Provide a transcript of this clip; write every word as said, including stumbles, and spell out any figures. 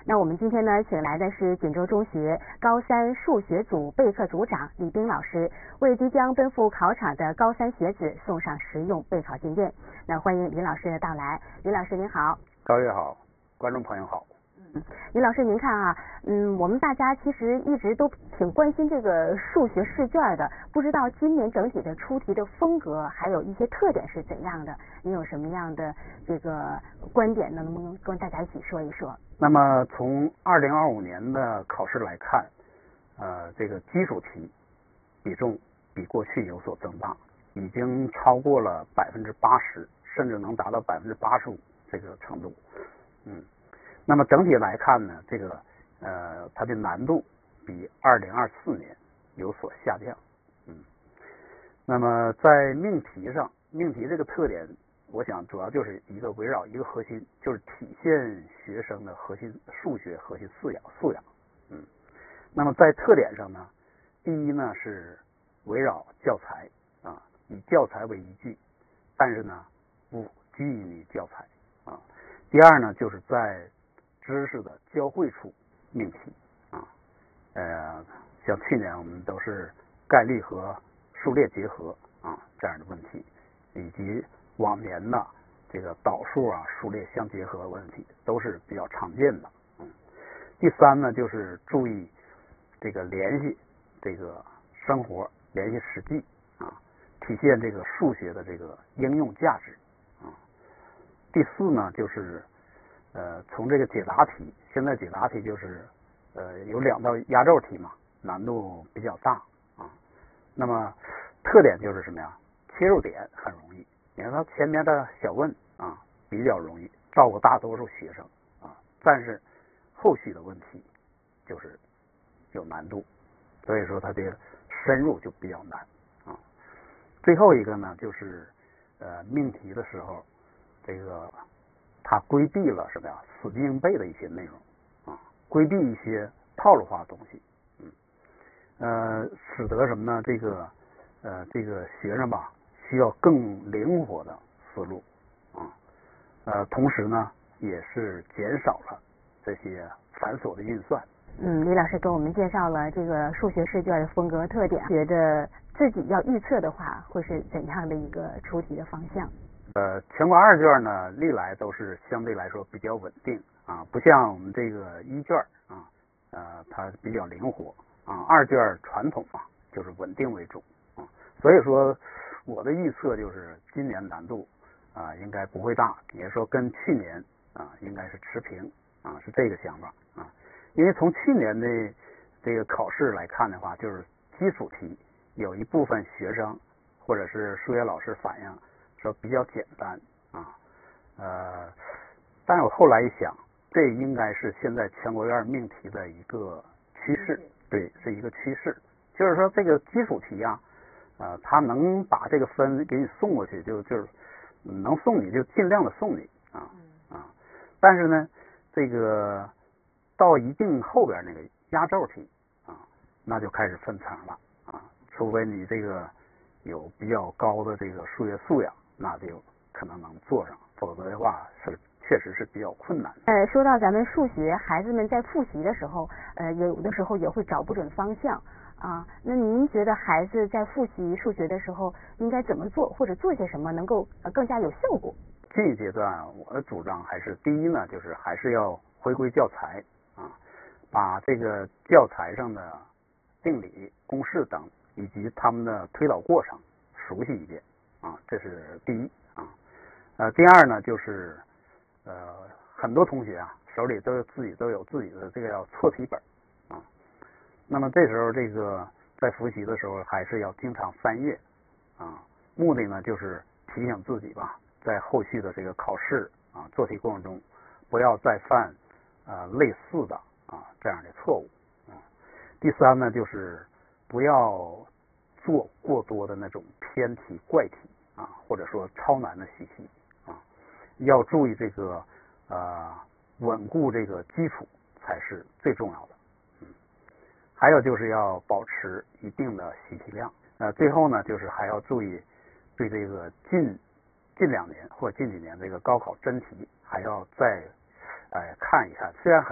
那我们今天呢，请来的是锦州中学高三数学组备课组长李冰老师，为即将奔赴考场的高三学子送上实用备考经验。那欢迎李老师的到来。李老师您好。 高月好，观众朋友好。 嗯，李老师您看啊，嗯，我们大家其实一直都挺关心这个数学试卷的，不知道今年整体的出题的风格还有一些特点是怎样的？您有什么样的这个观点呢？能不能跟大家一起说一说？ 那么从二零二五年的考试来看，呃，这个基础题比重比过去有所增大，已经超过了百分之八十，甚至能达到百分之八十五这个程度。嗯，那么整体来看呢，这个呃它的难度比二零二四年有所下降。嗯，那么在命题上，命题这个特点，我想主要就是一个围绕一个核心，就是体现学生的核心数学核心素养素养。嗯，那么在特点上呢，第一呢是围绕教材啊，以教材为依据，但是呢不拘泥于教材啊。第二呢就是在知识的交汇处命题啊，呃，像去年我们都是概率和数列结合啊这样的问题，以及往年的这个导数啊数列相结合的问题都是比较常见的。嗯，第三呢就是注意这个联系这个生活，联系实际啊，体现这个数学的这个应用价值啊。第四呢就是呃从这个解答题，现在解答题就是呃有两道压轴题嘛，难度比较大啊。那么特点就是什么呀？切入点很容易，你看它前面的小问啊比较容易照顾大多数学生啊，但是后续的问题就是有难度，所以说它的深入就比较难啊。最后一个呢就是呃命题的时候，这个它规避了什么呀？死记硬背的一些内容啊，规避一些套路化的东西，嗯，呃，使得什么呢？这个呃这个学生吧需要更灵活的思路啊，呃，同时呢也是减少了这些繁琐的运算。 嗯，李老师给我们介绍了这个数学试卷的风格特点，觉得自己要预测的话，会是怎样的一个出题的方向？ 呃，全国二卷呢，历来都是相对来说比较稳定啊，不像我们这个一卷啊，呃，它比较灵活啊。二卷传统嘛，就是稳定为主啊，所以说我的预测就是今年难度啊应该不会大，也说跟去年啊应该是持平啊，是这个想法啊。因为从去年的这个考试来看的话，就是基础题有一部分学生或者是数学老师反映说比较简单啊，呃，但是我后来一想，这应该是现在全国院命题的一个趋势，对，是一个趋势，就是说这个基础题啊，呃，他能把这个分给你送过去，就就是能送你就尽量的送你啊啊，但是呢，这个到一定后边那个压轴题啊，那就开始分层了啊，除非你这个有比较高的这个数学素养，那就可能能做上，否则的话是确实是比较困难的。 呃，说到咱们数学，孩子们在复习的时候，呃，有的时候也会找不准方向啊。那您觉得孩子在复习数学的时候应该怎么做，或者做些什么能够呃更加有效果？ 这一阶段我的主张还是第一呢，就是还是要回归教材啊，把这个教材上的定理、公式等以及他们的推导过程熟悉一遍啊，这是第一啊。呃，第二呢，就是呃，很多同学啊手里都有自己都有自己的这个叫错题本啊。那么这时候这个在复习的时候，还是要经常翻阅啊。目的呢，就是提醒自己吧，在后续的这个考试啊做题过程中，不要再犯呃类似的啊这样的错误啊。第三呢，就是不要做过多的那种偏题、怪题啊，或者说超难的习题啊，要注意这个呃稳固这个基础才是最重要的。嗯，还有就是要保持一定的习题量。呃，最后呢，就是还要注意对这个近近两年或近几年这个高考真题还要再呃看一看，虽然很